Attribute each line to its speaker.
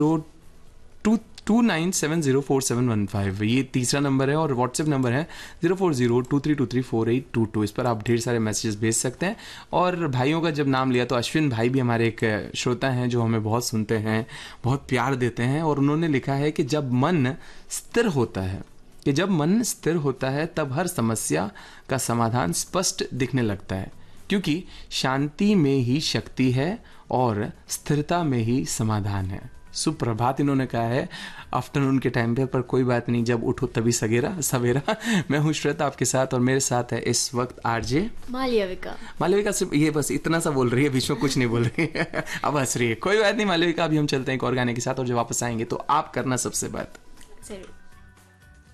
Speaker 1: 29704715 ये तीसरा नंबर है और व्हाट्सएप नंबर है 0402323482 इस पर आप ढेर सारे मैसेजेस भेज सकते हैं। और भाइयों का जब नाम लिया तो अश्विन भाई भी हमारे एक श्रोता हैं जो हमें बहुत सुनते हैं, बहुत प्यार देते हैं, और उन्होंने लिखा है कि जब मन स्थिर होता है तब हर समस्या का समाधान स्पष्ट दिखने लगता है, क्योंकि शांति में ही शक्ति है और स्थिरता में ही समाधान है। सुप्रभात इन्होंने कहा है आफ्टरनून के टाइम पर कोई बात नहीं, जब उठो तभी सवेरा। मैं हूँ श्वेता आपके साथ और मेरे साथ है इस वक्त आरजे मालविका सिर्फ ये बस इतना सा बोल रही है, बीच में कुछ नहीं बोल रही है, अब हंस रही है। कोई बात नहीं मालविका, अभी हम चलते हैं एक और गाने के साथ और जब वापस आएंगे तो आप करना सबसे बात।